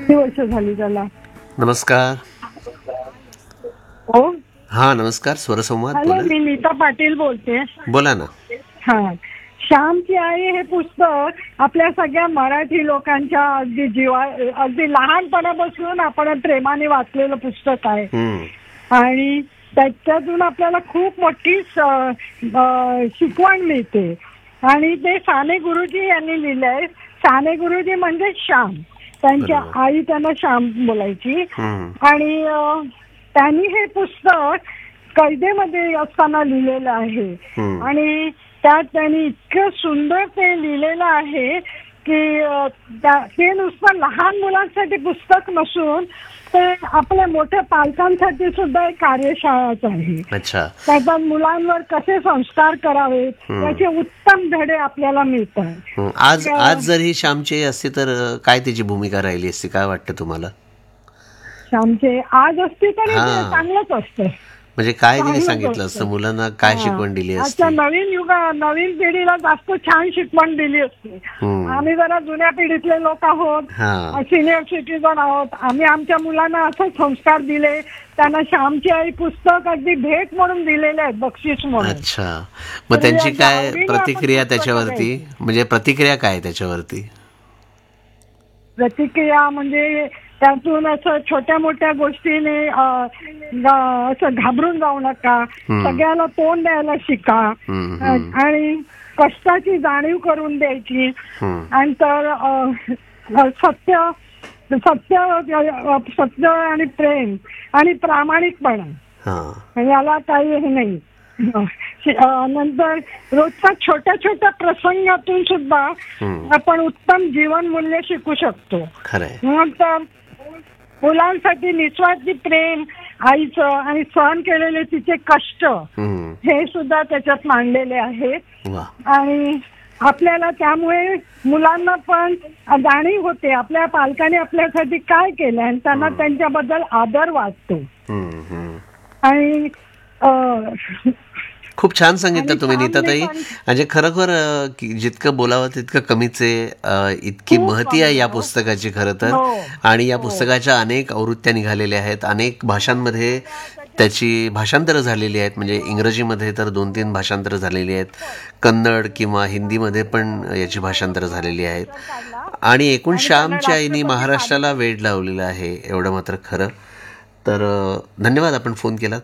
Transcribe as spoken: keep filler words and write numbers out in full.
किती वर्ष झाली त्याला. नमस्कार. हो, हा नमस्कार. स्वरसंवाद हॅलो, बोला. मी नीता पाटील बोलते. बोला ना. हा, श्यामची आई हे पुस्तक आपल्या सगळ्या मराठी लोकांच्या अगदी जीवा अगदी लहानपणापासून आपण प्रेमाने वाचलेलं पुस्तक आहे. हम्म. आणि त्याच्यातून आपल्याला खूप मोठी स- अ, शिकवण मिळते. आणि ते साने गुरुजी यांनी लिहिलंय. साने गुरुजी म्हणजे श्याम, त्यांच्या बरोबर. आई त्यांना श्याम बोलायची. हम्म. आणि अ, त्यांनी हे पुस्तक कैदेमध्ये असताना लिहिलेलं आहे. हम्म. आणि त्यात त्यांनी इतकं सुंदर ते लिहिलेलं आहे की अ, त्या- ते नुसतं लहान मुलांसाठी पुस्तक नसून ते आपल्या मोठ्या पालकांसाठी सुद्धा एक कार्यशाळाच आहे. अच्छा. त्याच्यात मुलांवर कसे संस्कार करावेत हम्म. याचे उत्तम धडे आपल्याला मिळतात. हम्म. आज आज जर ही श्यामची आई असती तर अ, काय तिची भूमिका राहिली असती, काय वाटतं तुम्हाला? श्यामचे आज असते तरी ते हा. चांगलंच असतं. म्हणजे काय तिने चांगलंच सांगितलं असतं. असतं, मुलांना काय हा. शिकवण दिली आजच्या असती? नवीन युगा नवीन पिढीला जास्त छान शिकवण दिली असते. हम्म. आम्ही जरा जुन्या पिढीतले लोक आहोत, हा. सिनियर सिटीजन आहोत. आम्ही आमच्या मुलांना असं संस्कार दिले. त्यांना श्यामची आई पुस्तक अगदी भेट म्हणून दिलेले आहेत, बक्षीस म्हणून. अच्छा. मग तर त्यांची या काय आवडीने आपण प्रतिक्रिया पुस्तकं त्याच्यावरती, घ्यायची. म्हणजे प्रतिक्रिया काय त्याच्यावरती? प्रतिक्रिया म्हणजे त्यातून असं छोट्या मोठ्या गोष्टीने अ, ग- असं घाबरून जाऊ नका. हम्म. सगळ्याला तोंड द्यायला शिका. हम्म, अ, हम्म. आणि कष्टाची जाणीव करून द्यायची. हम्म. आणि तर अ, सत्य सत्य अ, सत्य आणि प्रेम आणि प्रामाणिकपणा हा. याला काही हे नाही. अ, नंतर रोजच्या छोट्या छोट्या प्रसंगातून सुद्धा हम्म. आपण उत्तम जीवन मूल्य शिकू शकतो. खरंय. मग तर मुलांसाठी निस्वार्थी प्रेम आईचं आणि सहन केलेले तिचे कष्ट हम्म. हे सुद्धा त्याच्यात मांडलेले आहेत. वा. आणि आपल्याला त्यामुळे मुलांना पण जाणीव होते आपल्या पालकांनी आपल्यासाठी काय केलं आणि त्यांना हम्म. त्यांच्याबद्दल आदर वाटतो. हम्म. हम्म. आणि अ, खूप छान सांगितलं आणि तुम्ही श्यामने नीताताई. पण म्हणजे खरोखर अ, की जितकं बोलावं तितकं कमीच आहे. अ, इतकी खूप महती आहे या कमी, हो. पुस्तकाची खरं तर. हो, आणि या हो. पुस्तकाच्या अनेक आवृत्त्या निघालेल्या आहेत, अनेक भाषांमध्ये त्याची भाषांतरं झालेली आहेत. म्हणजे इंग्रजीमध्ये तर दोन तीन भाषांतरं झालेली आहेत, कन्नड किंवा हिंदीमध्ये पण याची भाषांतरं झालेली आहेत. आणि एकूण आणि त्यांना श्यामच्या आईनी राष्ट्रपती महाराष्ट्राला वेड लावलेलं आहे, एवढं मात्र खरं. तर अ, धन्यवाद, आपण फोन केलात.